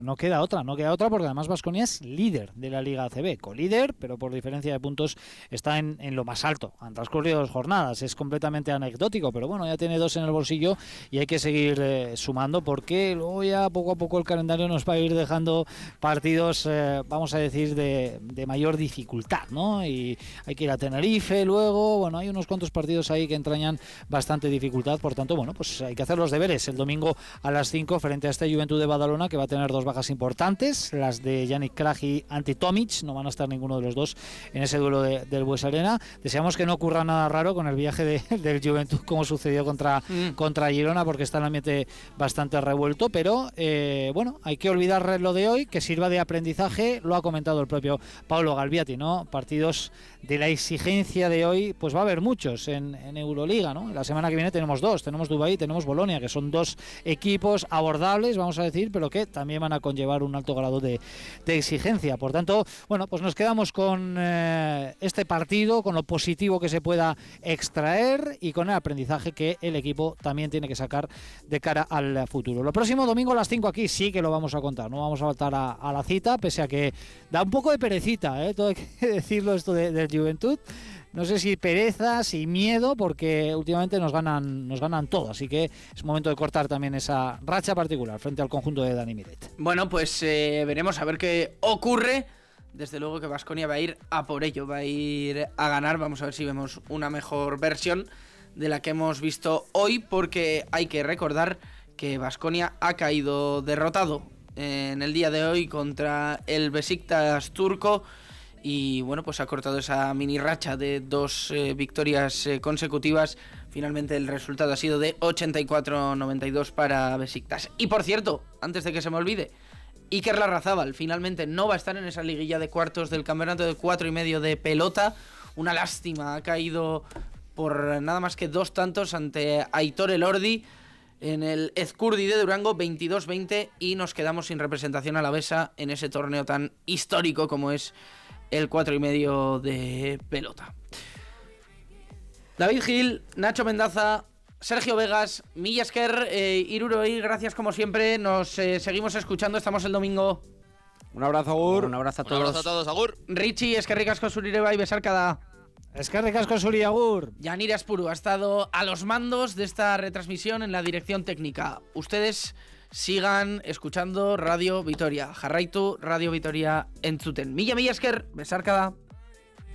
No queda otra porque además Baskonia es líder de la Liga ACB, colíder, pero por diferencia de puntos está en lo más alto. Han transcurrido 2 jornadas, es completamente anecdótico, pero bueno, ya tiene 2 en el bolsillo y hay que seguir sumando, porque luego ya poco a poco el calendario nos va a ir dejando partidos, vamos a decir, de mayor dificultad, ¿no? Y hay que ir a Tenerife luego, bueno, hay unos cuantos partidos ahí que entrañan bastante dificultad, por tanto, bueno, pues hay que hacer los deberes el domingo a las 5 frente a este Juventud de Badalona, que va a tener 2 bajas importantes, las de Yannick Krag y Ante Tomic. No van a estar ninguno de los dos en ese duelo del Bues Arena. Deseamos que no ocurra nada raro con el viaje del Juventud, como sucedió contra Girona, porque está el ambiente bastante revuelto, pero bueno, hay que olvidar lo de hoy, que sirva de aprendizaje. Lo ha comentado el propio Paolo Galbiati, ¿no? Partidos de la exigencia de hoy, pues va a haber muchos en Euroliga, ¿no? La semana que viene tenemos 2, tenemos Dubái, tenemos Bolonia, que son 2 equipos abordables, vamos a decir, pero que también van a conllevar un alto grado de exigencia. Por tanto, bueno, pues nos quedamos con este partido, con lo positivo que se pueda extraer y con el aprendizaje que el equipo también tiene que sacar de cara al futuro. Lo próximo domingo a las 5 aquí sí que lo vamos a contar, no vamos a faltar a la cita, pese a que da un poco de perecita, todo hay que decirlo, esto del Juventud. No sé si pereza, si miedo, porque últimamente nos ganan todo, así que es momento de cortar también esa racha particular frente al conjunto de Dani Miret. Bueno, pues veremos a ver qué ocurre. Desde luego que Baskonia va a ir a por ello, va a ir a ganar. Vamos a ver si vemos una mejor versión de la que hemos visto hoy, porque hay que recordar que Baskonia ha caído derrotado en el día de hoy contra el Besiktas turco. Y bueno, pues ha cortado esa mini racha de 2 victorias consecutivas. Finalmente el resultado ha sido de 84-92 para Besiktas. Y por cierto, antes de que se me olvide, Iker Larrazábal finalmente no va a estar en esa liguilla de cuartos del campeonato de 4,5 de pelota. Una lástima, ha caído por nada más que 2 tantos ante Aitor Elordi en el Ezkurdi de Durango, 22-20, y nos quedamos sin representación alavesa en ese torneo tan histórico como es el 4,5 de pelota. David Gil, Nacho Mendaza, Sergio Vegas, Mila esker, Iruroi, gracias como siempre. Nos seguimos escuchando, estamos el domingo. Un abrazo, Agur. Un abrazo a todos. Un abrazo a todos, Agur. Richie, eskerrik asko zuri ere bai, besarkada. Eskerrik asko zuri, Agur. Yanir Aspuru ha estado a los mandos de esta retransmisión en la dirección técnica. Ustedes sigan escuchando Radio Vitoria. Jarraitu Radio Vitoria entzuten. Mila esker, besarkada.